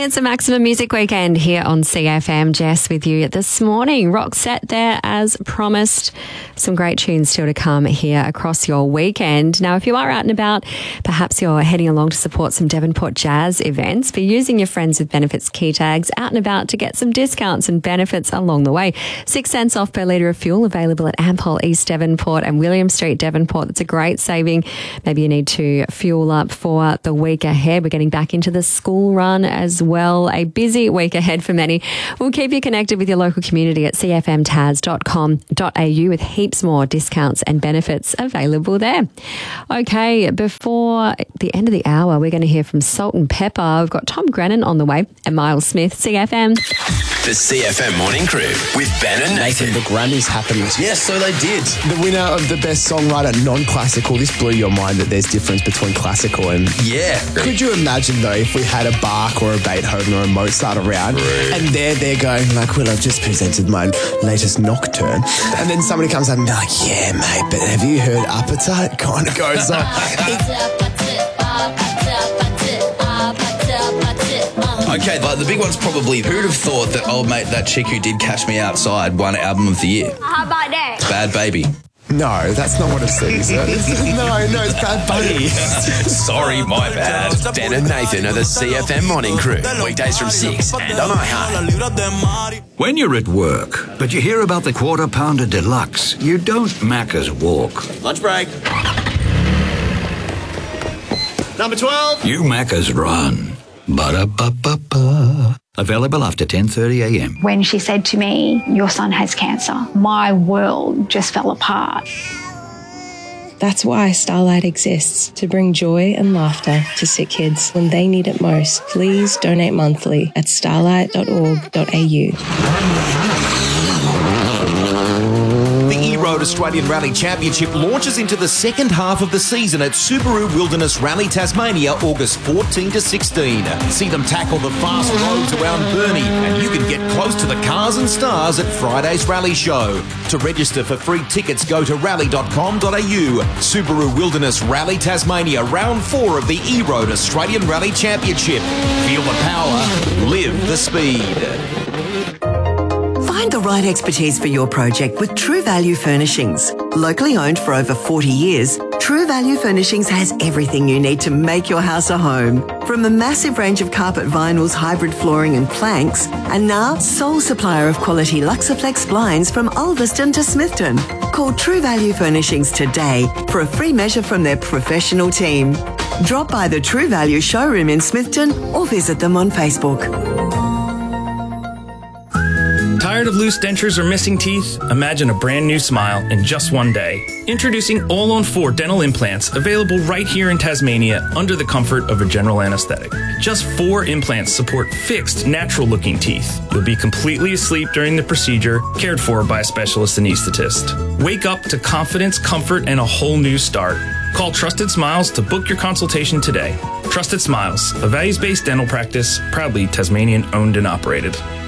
It's a Maximum Music Weekend here on CFM. Jess with you this morning. Rock set there as promised. Some great tunes still to come here across your weekend. Now, if you are out and about, perhaps you're heading along to support some Devonport Jazz events, be using your Friends with Benefits key tags out and about to get some discounts and benefits along the way. 6 cents off per litre of fuel available at Ampol, East Devonport and William Street, Devonport. That's a great saving. Maybe you need to fuel up for the week ahead. We're getting back into the school run as well. A busy week ahead for many. We'll keep you connected with your local community at cfmtaz.com.au with heaps more discounts and benefits available there. Okay, before the end of the hour, we're going to hear from Salt and Pepper. We've got Tom Grennan on the way and Miles Smith, CFM. The CFM Morning Crew with Ben and Nathan. The Grammys happened. Yes, so they did. The winner of the Best Songwriter Non-Classical. This blew your mind that there's difference between classical and... Yeah. Could you imagine, though, if we had a Bach or a Beethoven or a Mozart around and they're going like, well, I've just presented my latest nocturne. And then somebody comes up and they're like, yeah, mate, but have you heard Appetite? Kind of goes on. Okay, but the big one's probably, who'd have thought that old mate, that chick who did Catch Me Outside, won Album of the Year? How about that? Bad Baby. No, that's not what it says. No, it's Bad Bunny. Sorry, my bad. Ben and Nathan are the CFM Morning Crew. Weekdays from 6 and on iHeart. When you're at work, but you hear about the Quarter Pounder Deluxe, you don't Macca's walk. Lunch break. Number 12. You Macca's run. Ba-da-ba-ba-ba. Available after 10:30 a.m. When she said to me, your son has cancer, my world just fell apart. That's why Starlight exists, to bring joy and laughter to sick kids when they need it most. Please donate monthly at starlight.org.au. The E-Road Australian Rally Championship launches into the second half of the season at Subaru Wilderness Rally Tasmania, August 14 to 16. See them tackle the fast roads around Burnie, and you can get close to the cars and stars at Friday's Rally Show. To register for free tickets, go to rally.com.au. Subaru Wilderness Rally Tasmania, round 4 of the E-Road Australian Rally Championship. Feel the power, live the speed. Find the right expertise for your project with True Value Furnishings. Locally owned for over 40 years, True Value Furnishings has everything you need to make your house a home. From a massive range of carpet vinyls, hybrid flooring and planks, and now sole supplier of quality Luxaflex blinds from Ulverston to Smithton. Call True Value Furnishings today for a free measure from their professional team. Drop by the True Value showroom in Smithton or visit them on Facebook. Tired of loose dentures or missing teeth? Imagine a brand new smile in just one day. Introducing All-on-4 dental implants, available right here in Tasmania under the comfort of a general anesthetic. Just 4 implants support fixed, natural-looking teeth. You'll be completely asleep during the procedure, cared for by a specialist anesthetist. Wake up to confidence, comfort, and a whole new start. Call Trusted Smiles to book your consultation today. Trusted Smiles, a values-based dental practice, proudly Tasmanian owned and operated.